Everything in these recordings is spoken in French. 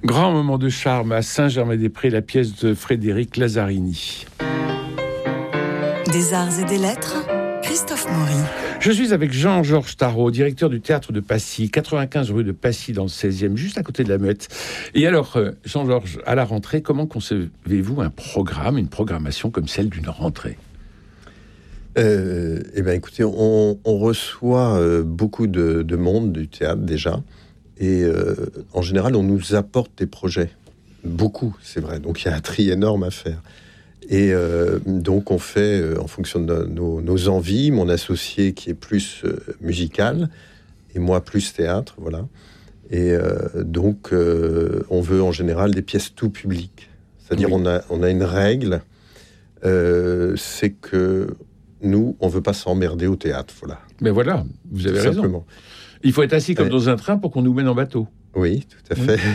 Grand moment de charme à Saint-Germain-des-Prés, la pièce de Frédéric Lazzarini. Des arts et des lettres, Christophe Maury. Je suis avec Jean-Georges Tarot, directeur du théâtre de Passy, 95 rue de Passy dans le 16e, juste à côté de la Muette. Et alors, Jean-Georges, à la rentrée, comment concevez-vous un programme, une programmation comme celle d'une rentrée ? Écoutez, on reçoit beaucoup de monde du théâtre déjà. Et en général, on nous apporte des projets. Beaucoup, c'est vrai. Donc, il y a un tri énorme à faire. Et donc, on fait, en fonction de nos envies, mon associé qui est plus musical, et moi plus théâtre, voilà. Et donc, on veut en général des pièces tout public. C'est-à-dire, oui. on a une règle, c'est que nous, on ne veut pas s'emmerder au théâtre, voilà. Mais voilà, vous avez raison. Simplement. Il faut être assis comme dans un train pour qu'on nous mène en bateau. Oui, tout à fait.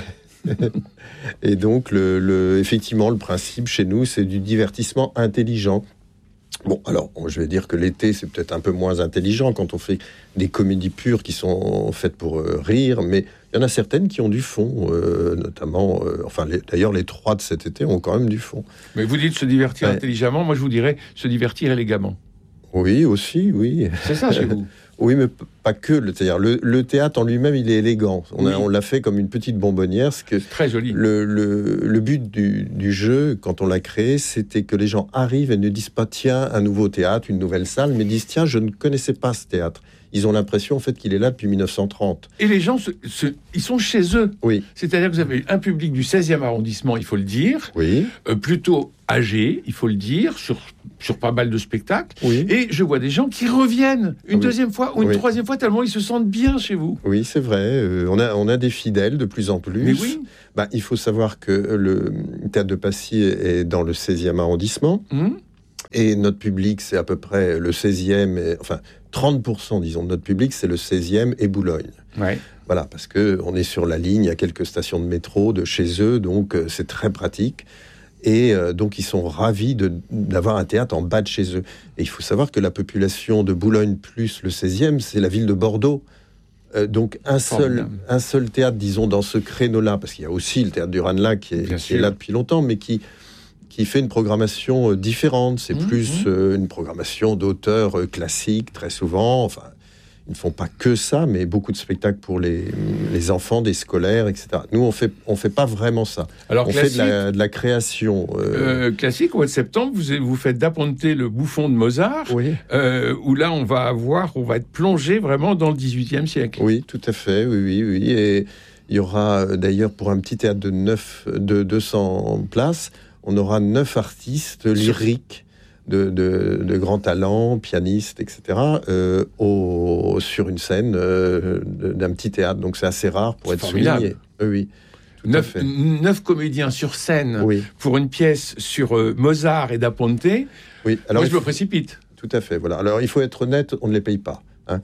Et donc, effectivement, le principe chez nous, c'est du divertissement intelligent. Bon, alors, je vais dire que l'été, c'est peut-être un peu moins intelligent quand on fait des comédies pures qui sont faites pour rire, mais il y en a certaines qui ont du fond, notamment... d'ailleurs, les 3 de cet été ont quand même du fond. Mais vous dites se divertir intelligemment, moi je vous dirais se divertir élégamment. Oui, aussi, oui. C'est ça chez vous. Oui, mais pas que. C'est-à-dire, le théâtre en lui-même, il est élégant. On l'a fait comme une petite bonbonnière. C'est très joli. Le but du jeu, quand on l'a créé, c'était que les gens arrivent et ne disent pas « Tiens, un nouveau théâtre, une nouvelle salle », mais disent « Tiens, je ne connaissais pas ce théâtre ». Ils ont l'impression, en fait, qu'il est là depuis 1930. Et les gens, ils sont chez eux. Oui. C'est-à-dire que vous avez un public du 16e arrondissement, il faut le dire, oui. Plutôt âgé, il faut le dire, sur pas mal de spectacles. Oui. Et je vois des gens qui reviennent une deuxième fois ou une troisième fois, tellement ils se sentent bien chez vous. Oui, c'est vrai. On a des fidèles de plus en plus. Mais oui. Il faut savoir que le théâtre de Passy est dans le 16e arrondissement. Et notre public, c'est à peu près le 16e, 30%, disons, de notre public, c'est le 16e et Boulogne. Ouais. Voilà, parce qu'on est sur la ligne, il y a quelques stations de métro de chez eux, donc c'est très pratique. Et donc, ils sont ravis d'avoir un théâtre en bas de chez eux. Et il faut savoir que la population de Boulogne plus le 16e, c'est la ville de Bordeaux. Donc, un seul théâtre, disons, dans ce créneau-là, parce qu'il y a aussi le théâtre du Ranelagh qui est là depuis longtemps, mais qui fait une programmation différente. C'est plus une programmation d'auteurs classiques, très souvent. Enfin, ils ne font pas que ça, mais beaucoup de spectacles pour les enfants, des scolaires, etc. Nous, on fait pas vraiment ça. Alors, on fait de la création. Classique, au mois de septembre, vous faites Da Ponte, le bouffon de Mozart, où là, on va être plongé vraiment dans le XVIIIe siècle. Oui, tout à fait, oui. Et il y aura, d'ailleurs, pour un petit théâtre de 200 places, on aura 9 artistes lyriques de grands talents, pianistes, etc., sur une scène d'un petit théâtre. Donc c'est assez rare pour être souligné. Oui. 9 comédiens sur scène pour une pièce sur Mozart et Da Ponte. Oui. Alors, moi, je me précipite. Tout à fait. Voilà. Alors, il faut être honnête, on ne les paye pas. Hein.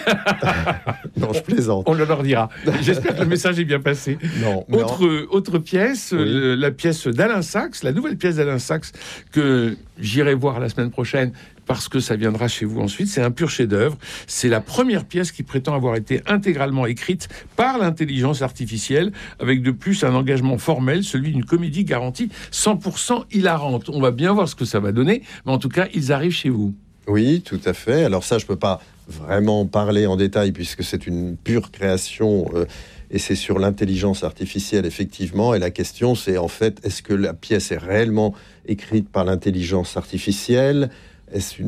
Non, je plaisante. On le leur dira. J'espère que le message est bien passé. Autre pièce, la pièce d'Alain Sachs, la nouvelle pièce d'Alain Sachs que j'irai voir la semaine prochaine parce que ça viendra chez vous ensuite. C'est un pur chef-d'œuvre. C'est la première pièce qui prétend avoir été intégralement écrite par l'intelligence artificielle, avec de plus un engagement formel, celui d'une comédie garantie 100% hilarante. On va bien voir ce que ça va donner, mais en tout cas, ils arrivent chez vous. Oui, tout à fait. Alors ça, je peux pas vraiment parler en détail puisque c'est une pure création et c'est sur l'intelligence artificielle, effectivement. Et la question, c'est en fait, est-ce que la pièce est réellement écrite par l'intelligence artificielle ? Est-ce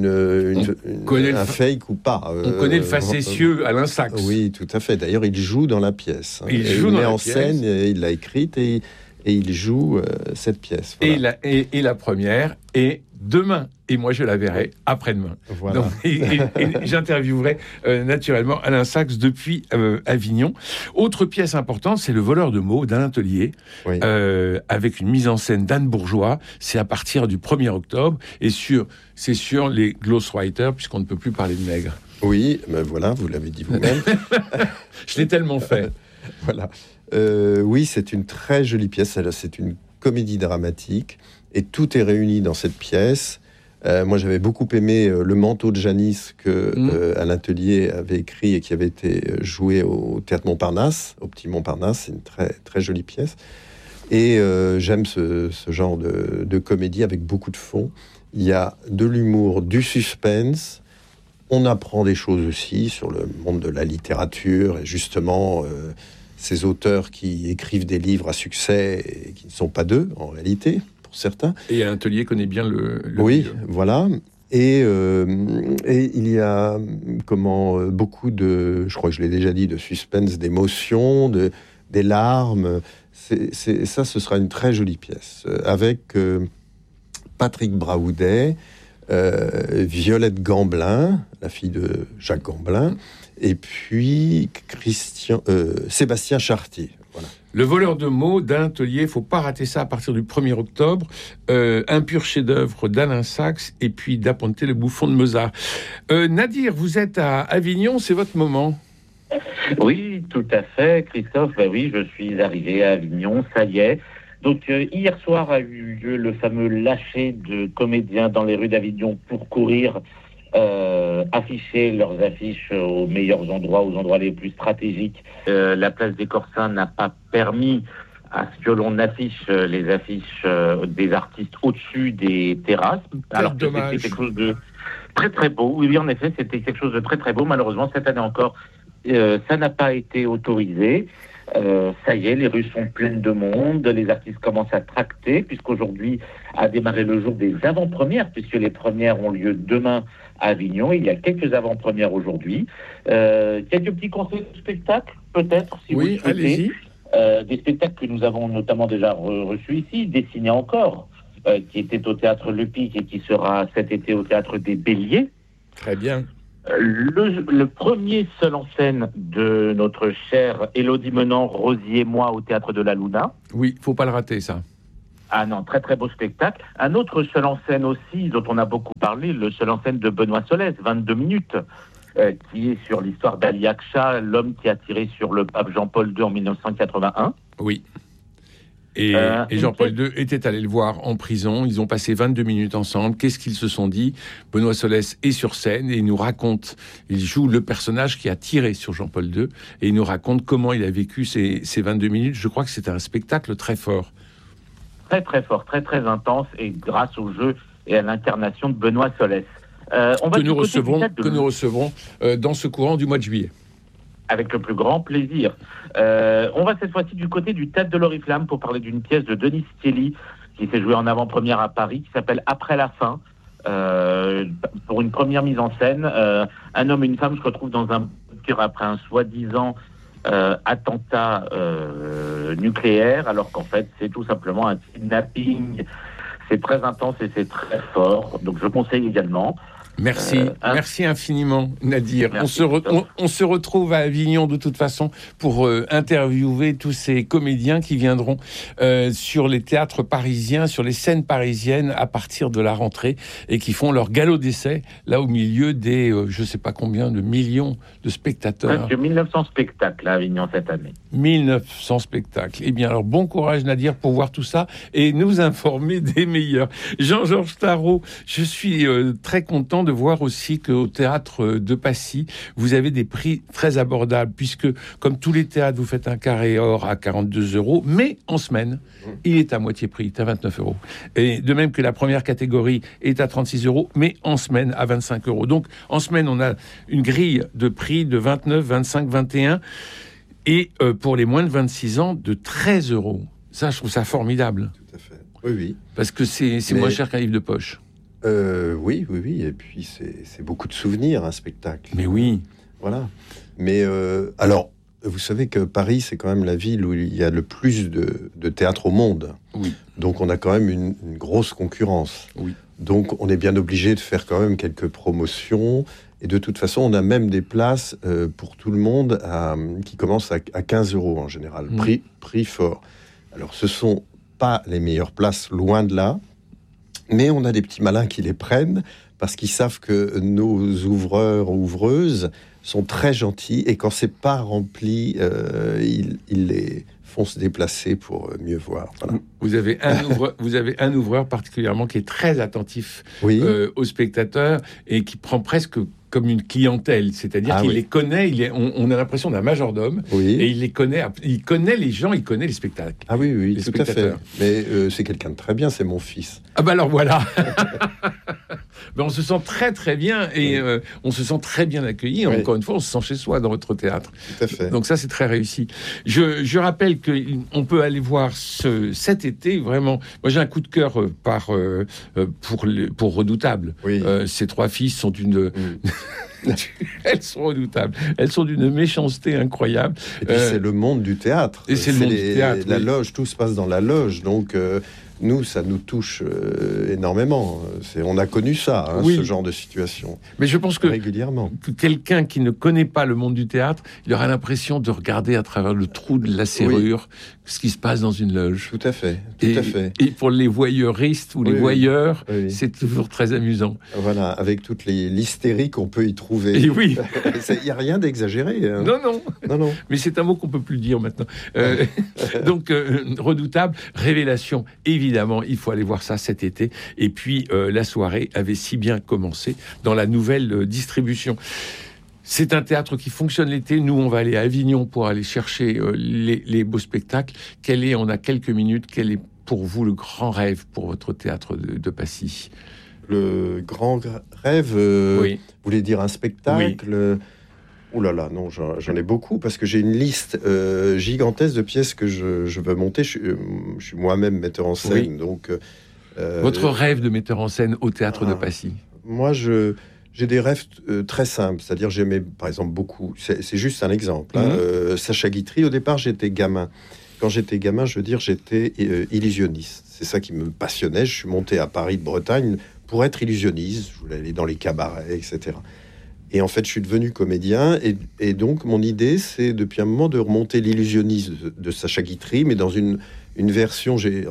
un fake ou pas ? On connaît le facétieux Alain Sachs. Oui, tout à fait. D'ailleurs, il joue dans la pièce. Il met en scène, et il l'a écrite et il joue cette pièce. Voilà. Et la première est demain. Et moi, je la verrai après-demain. Voilà. Donc, et j'interviewerai naturellement Alain Sachs depuis Avignon. Autre pièce importante, c'est Le voleur de mots d'Alain Tellier, avec une mise en scène d'Anne Bourgeois. C'est à partir du 1er octobre. Et c'est sur les Ghostwriters, puisqu'on ne peut plus parler de nègres. Oui, ben voilà, vous l'avez dit vous-même. Je l'ai tellement fait. Voilà. Oui, c'est une très jolie pièce. C'est une comédie dramatique. Et tout est réuni dans cette pièce. Moi, j'avais beaucoup aimé Le Manteau de Janice que Alain Tellier avait écrit et qui avait été joué au Théâtre Montparnasse, au Petit Montparnasse. C'est une très, très jolie pièce. Et j'aime ce genre de comédie avec beaucoup de fond. Il y a de l'humour, du suspense. On apprend des choses aussi sur le monde de la littérature et justement ces auteurs qui écrivent des livres à succès et qui ne sont pas d'eux en réalité pour certains. Et Alain Tellier connaît bien le oui, milieu. Voilà. Et il y a beaucoup de, je crois que je l'ai déjà dit, de suspense, d'émotion, des larmes. Ça, ce sera une très jolie pièce avec Patrick Braoudet, Violette Gamblin, la fille de Jacques Gamblin, et puis Sébastien Chartier. Voilà. Le voleur de mots d'Alain Tellier, il ne faut pas rater ça à partir du 1er octobre. Un pur chef-d'œuvre d'Alain Sachs et puis Da Ponte, le bouffon de Mozart. Nadir, vous êtes à Avignon, c'est votre moment. Oui, tout à fait, Christophe. Oui, je suis arrivé à Avignon, ça y est. Donc, hier soir a eu lieu le fameux lâcher de comédiens dans les rues d'Avignon pour courir, afficher leurs affiches aux meilleurs endroits, aux endroits les plus stratégiques. La place des Corsins n'a pas permis à ce que l'on affiche les affiches des artistes au-dessus des terrasses. Alors que c'était quelque chose de très très beau. Oui, en effet, c'était quelque chose de très très beau. Malheureusement, cette année encore, ça n'a pas été autorisé. Ça y est, les rues sont pleines de monde, les artistes commencent à tracter, puisqu'aujourd'hui a démarré le jour des avant-premières, puisque les premières ont lieu demain à Avignon. Il y a quelques avant-premières aujourd'hui. Quelques petits conseils de spectacle, peut-être, si vous le souhaitez. Allez-y. Des spectacles que nous avons notamment déjà reçus ici, Dessiné encore, qui était au Théâtre Le Pic et qui sera cet été au Théâtre des Béliers. Très bien. Le premier seul en scène de notre chère Élodie Menant, Rosier et moi au Théâtre de la Luna. Oui, faut pas le rater, ça. Ah non, très très beau spectacle. Un autre seul en scène aussi, dont on a beaucoup parlé, le seul en scène de Benoît Solès, 22 minutes, qui est sur l'histoire d'Ali Akcha, l'homme qui a tiré sur le pape Jean-Paul II en 1981. Oui. Et Jean-Paul II était allé le voir en prison. Ils ont passé 22 minutes ensemble. Qu'est-ce qu'ils se sont dit ? Benoît Solès est sur scène et il nous raconte, il joue le personnage qui a tiré sur Jean-Paul II et il nous raconte comment il a vécu ces 22 minutes. Je crois que c'était un spectacle très fort. Très très fort, très très intense et grâce au jeu et à l'incarnation de Benoît Solès. Que nous recevrons dans ce courant du mois de juillet. Avec le plus grand plaisir. On va cette fois-ci du côté du Théâtre de l'Oriflamme pour parler d'une pièce de Denis Stiely qui s'est jouée en avant-première à Paris, qui s'appelle Après la fin. Pour une première mise en scène, un homme et une femme se retrouvent dans un bunker après un soi-disant attentat nucléaire, alors qu'en fait c'est tout simplement un kidnapping. C'est très intense et c'est très fort, donc je conseille également. Merci, merci infiniment Nadir. Merci, on se retrouve à Avignon de toute façon pour interviewer tous ces comédiens qui viendront sur les théâtres parisiens, sur les scènes parisiennes à partir de la rentrée et qui font leur galop d'essai là au milieu des je ne sais pas combien de millions de spectateurs. Presque 1900 spectacles à Avignon cette année. 1900 spectacles. Eh bien alors bon courage Nadir pour voir tout ça et nous informer des meilleurs. Jean-Georges Tarot, je suis très content de voir aussi qu'au théâtre de Passy, vous avez des prix très abordables, puisque, comme tous les théâtres, vous faites un carré or à 42 €, mais en semaine, il est à moitié prix, il est à 29 €. Et de même que la première catégorie est à 36 €, mais en semaine à 25 €. Donc, en semaine, on a une grille de prix de 29, 25, 21, et pour les moins de 26 ans, de 13 €. Ça, je trouve ça formidable. Tout à fait. Oui. Parce que c'est moins cher qu'un livre de poche. Oui. Et puis, c'est beaucoup de souvenirs, un spectacle. Mais oui. Voilà. Mais alors, vous savez que Paris, c'est quand même la ville où il y a le plus de théâtre au monde. Oui. Donc, on a quand même une grosse concurrence. Oui. Donc, on est bien obligé de faire quand même quelques promotions. Et de toute façon, on a même des places pour tout le monde qui commencent à 15 € en général. Prix fort. Alors, ce sont pas les meilleures places, loin de là. Mais on a des petits malins qui les prennent parce qu'ils savent que nos ouvreurs ou ouvreuses sont très gentils et quand c'est pas rempli, ils les font se déplacer pour mieux voir. Voilà. Vous avez un ouvreur particulièrement qui est très attentif aux spectateurs et qui prend presque comme une clientèle, c'est-à-dire qu'il les connaît, on a l'impression d'un majordome, et il connaît les gens, il connaît les spectacles. Ah oui, tout à fait. Mais c'est quelqu'un de très bien, c'est mon fils. Ah bah alors voilà. On se sent très très bien, et on se sent très bien accueilli. Oui. Encore une fois, on se sent chez soi dans votre théâtre. Tout à fait. Donc ça, c'est très réussi. Je rappelle qu'on peut aller voir cet été, vraiment. Moi, j'ai un coup de cœur pour Redoutable. Oui. Ces trois filles sont d'une... Elles sont redoutables. Elles sont d'une méchanceté incroyable. Et puis c'est le monde du théâtre. Et c'est le monde du théâtre. La loge, tout se passe dans la loge. Donc nous, ça nous touche énormément. On a connu ça, ce genre de situation. Mais je pense que régulièrement. Quelqu'un qui ne connaît pas le monde du théâtre, il aura l'impression de regarder à travers le trou de la serrure ce qui se passe dans une loge. Tout à fait. Et pour les voyeuristes ou les voyeurs, c'est toujours très amusant. Voilà, avec toute l'hystérie qu'on peut y trouver. Et oui. Il n'y a rien d'exagéré. Non. Mais c'est un mot qu'on ne peut plus dire maintenant. Donc, Redoutable, révélation, évidemment, il faut aller voir ça cet été. Et puis, la soirée avait si bien commencé dans la nouvelle distribution. C'est un théâtre qui fonctionne l'été. Nous, on va aller à Avignon pour aller chercher les beaux spectacles. On a quelques minutes. Quel est pour vous le grand rêve pour votre théâtre de Passy ? Le grand rêve, vous voulez dire un spectacle ? Ouh là là, non, j'en ai beaucoup, parce que j'ai une liste gigantesque de pièces que je veux monter. Je suis moi-même metteur en scène, donc... Votre rêve de metteur en scène au théâtre de Passy ? Moi, j'ai des rêves très simples, c'est-à-dire j'aimais par exemple beaucoup, c'est juste un exemple, Sacha Guitry. Au départ, j'étais gamin. Quand j'étais gamin, je veux dire, j'étais illusionniste. C'est ça qui me passionnait. Je suis monté à Paris de Bretagne pour être illusionniste. Je voulais aller dans les cabarets, etc. Et en fait, je suis devenu comédien. Et donc, mon idée, c'est depuis un moment de remonter l'illusionnisme de Sacha Guitry, mais dans une version, j'ai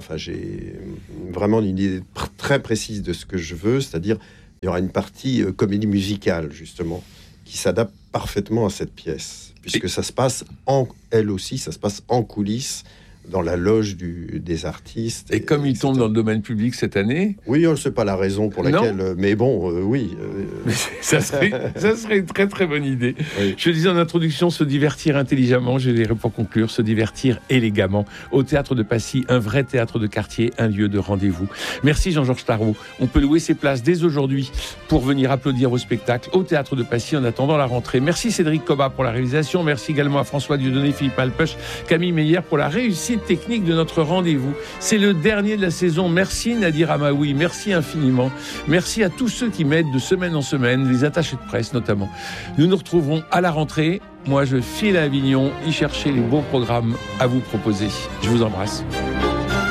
vraiment une idée très précise de ce que je veux, c'est-à-dire il y aura une partie comédie musicale, justement, qui s'adapte parfaitement à cette pièce, puisque ça se passe ça se passe en coulisses, dans la loge des artistes. Et comme il tombe dans le domaine public cette année... Oui, c'est pas la raison pour laquelle... mais bon, oui. Mais ça serait une très très bonne idée. Oui. Je disais en introduction, se divertir intelligemment, je dirais pour conclure, se divertir élégamment. Au théâtre de Passy, un vrai théâtre de quartier, un lieu de rendez-vous. Merci Jean-Georges Tarot. On peut louer ses places dès aujourd'hui pour venir applaudir vos spectacles au théâtre de Passy en attendant la rentrée. Merci Cédric Cobat pour la réalisation. Merci également à François Dieudonné, Philippe Malpeuch, Camille Meyer pour la réussite technique de notre rendez-vous. C'est le dernier de la saison. Merci Nadir Amaoui, merci infiniment. Merci à tous ceux qui m'aident de semaine en semaine, les attachés de presse notamment. Nous nous retrouverons à la rentrée. Moi, je file à Avignon y chercher les beaux programmes à vous proposer. Je vous embrasse.